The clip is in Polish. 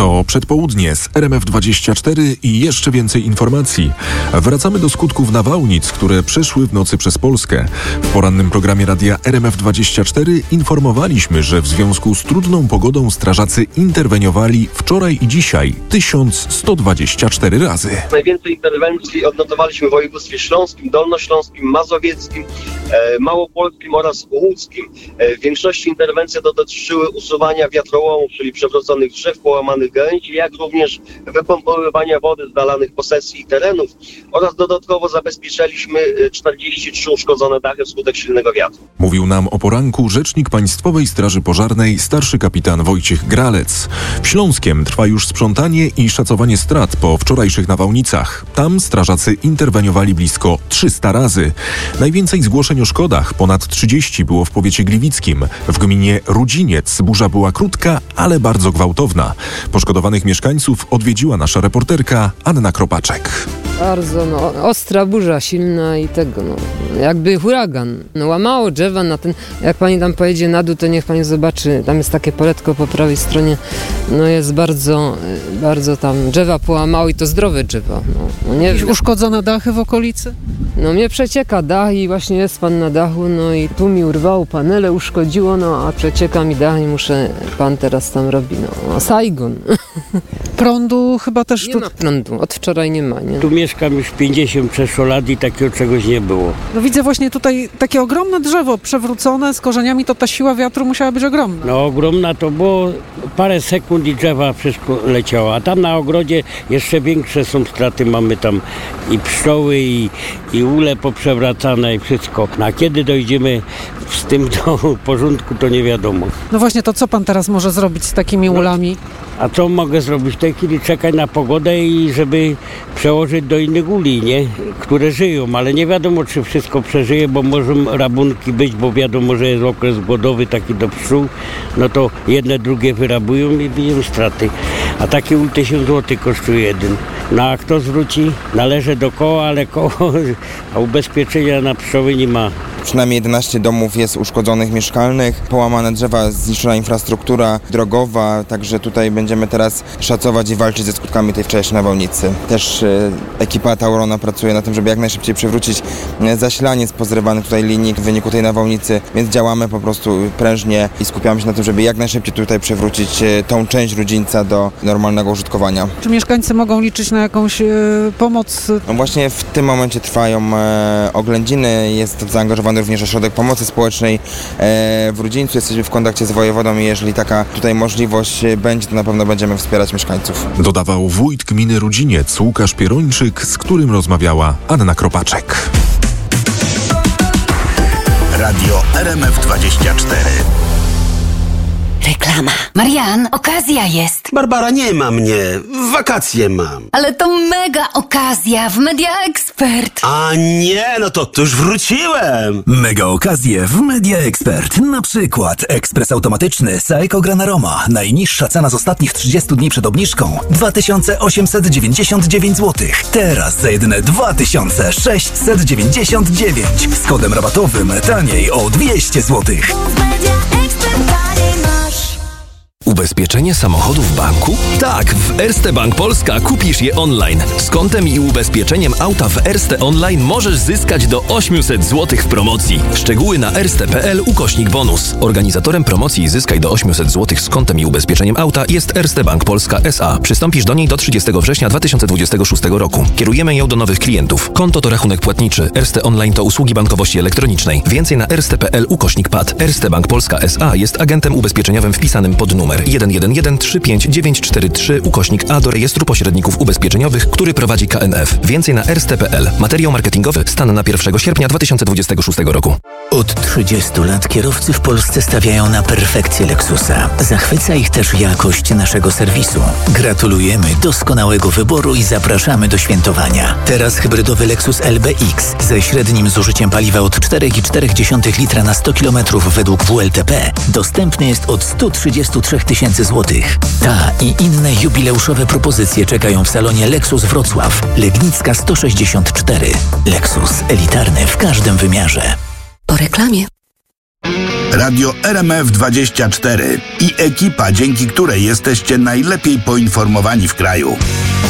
To przedpołudnie z RMF24 i jeszcze więcej informacji. Wracamy do skutków nawałnic, które przeszły w nocy przez Polskę. W porannym programie radia RMF24 informowaliśmy, że w związku z trudną pogodą strażacy interweniowali wczoraj i dzisiaj 1124 razy. Najwięcej interwencji odnotowaliśmy w województwie śląskim, dolnośląskim, mazowieckim, małopolskim oraz łódzkim. W większości interwencji dotyczyły usuwania wiatrołomów, czyli przewróconych drzew, połamanych gałęzi, jak również wypompowywania wody z dalanych posesji i terenów oraz dodatkowo zabezpieczyliśmy 43 uszkodzone dachy wskutek silnego wiatru. Mówił nam o poranku rzecznik Państwowej Straży Pożarnej starszy kapitan Wojciech Gralec. W Śląskiem trwa już sprzątanie i szacowanie strat po wczorajszych nawałnicach. Tam strażacy interweniowali blisko 300 razy. Najwięcej zgłoszeń o szkodach, ponad 30 było w powiecie gliwickim. W gminie Rudziniec burza była krótka, ale bardzo gwałtowna. Poszkodowanych mieszkańców odwiedziła nasza reporterka Anna Kropaczek. Bardzo ostra burza, silna i jakby huragan. Łamało drzewa na ten, jak pani tam pojedzie na dół, to niech pani zobaczy, tam jest takie poletko po prawej stronie, jest bardzo, bardzo tam drzewa połamało i to zdrowe drzewa. Jakieś uszkodzone dachy w okolicy? Mnie przecieka dach i właśnie jest pan na dachu, i tu mi urwało panele, uszkodziło, a przecieka mi dach i pan teraz tam robi, Saigon. Prądu chyba też nie ma prądu, od wczoraj nie ma, nie? Tu mieszkam już 56 lat i takiego czegoś nie było. Widzę właśnie tutaj takie ogromne drzewo przewrócone z korzeniami, to ta siła wiatru musiała być ogromna. Ogromna to było, parę sekund i drzewa wszystko leciało, a tam na ogrodzie jeszcze większe są straty, mamy tam i pszczoły i ule poprzewracane i wszystko. A kiedy dojdziemy z tym do porządku, to nie wiadomo. Właśnie to co pan teraz może zrobić z takimi ulami? A co mogę zrobić? W tej chwili czekać na pogodę i żeby przełożyć do innych uli, które żyją, ale nie wiadomo, czy wszystko przeżyje, bo może rabunki być, bo wiadomo, że jest okres głodowy taki do pszczół, to jedne, drugie wyrabują i widzimy straty. A taki ul 1000 zł kosztuje jeden. A kto zwróci? Należy do koła, ale koło, a ubezpieczenia na pszczoły nie ma. Przynajmniej 11 domów jest uszkodzonych mieszkalnych, połamane drzewa, zniszczona infrastruktura drogowa, także tutaj będziemy teraz szacować i walczyć ze skutkami tej wczorajszej nawałnicy. Też ekipa Taurona pracuje na tym, żeby jak najszybciej przywrócić zasilanie z pozrywanych tutaj linii w wyniku tej nawałnicy, więc działamy po prostu prężnie i skupiamy się na tym, żeby jak najszybciej tutaj przywrócić tą część Rudzińca do normalnego użytkowania. Czy mieszkańcy mogą liczyć na jakąś pomoc? Właśnie w tym momencie trwają oględziny, jest zaangażowany również Ośrodek Pomocy Społecznej w Rudzińcu. Jesteśmy w kontakcie z wojewodą i jeżeli taka tutaj możliwość będzie, to na pewno będziemy wspierać mieszkańców. Dodawał wójt gminy Rudziniec Łukasz Pierończyk, z którym rozmawiała Anna Kropaczek. Radio RMF24. Reklama. Marian, okazja jest. Barbara, nie ma mnie. Wakacje mam. Ale to mega okazja w Media Expert. A nie, to już wróciłem. Mega okazje w Media Expert. Na przykład ekspres automatyczny Saeco Granaroma. Najniższa cena z ostatnich 30 dni przed obniżką 2899 zł. Teraz za jedyne 2699. Z kodem rabatowym taniej o 200 zł. Ubezpieczenie samochodu w banku? Tak, w Erste Bank Polska kupisz je online. Z kontem i ubezpieczeniem auta w Erste Online możesz zyskać do 800 zł w promocji. Szczegóły na erste.pl/bonus. Organizatorem promocji Zyskaj do 800 zł z kontem i ubezpieczeniem auta jest Erste Bank Polska S.A. Przystąpisz do niej do 30 września 2026 roku. Kierujemy ją do nowych klientów. Konto to rachunek płatniczy. Erste Online to usługi bankowości elektronicznej. Więcej na erste.pl/PAD. Erste Bank Polska S.A. jest agentem ubezpieczeniowym wpisanym pod numer 111-35943/A do rejestru pośredników ubezpieczeniowych, który prowadzi KNF. Więcej na erste.pl. Materiał marketingowy stan na 1 sierpnia 2026 roku. Od 30 lat kierowcy w Polsce stawiają na perfekcję Lexusa. Zachwyca ich też jakość naszego serwisu. Gratulujemy doskonałego wyboru i zapraszamy do świętowania. Teraz hybrydowy Lexus LBX ze średnim zużyciem paliwa od 4,4 litra na 100 km według WLTP dostępny jest od 133 tysięcy złotych. Ta i inne jubileuszowe propozycje czekają w salonie Lexus Wrocław. Legnicka 164. Lexus elitarny w każdym wymiarze. Po reklamie. Radio RMF24 i ekipa, dzięki której jesteście najlepiej poinformowani w kraju.